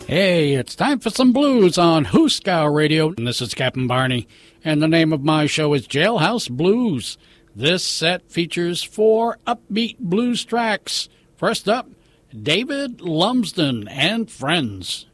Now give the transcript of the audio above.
Hey, it's time for some blues on Hooskow Radio. And this is Captain Barney, and the name of my show is Jailhouse Blues. This set features 4 upbeat blues tracks. First up, David Lumsden and Friends.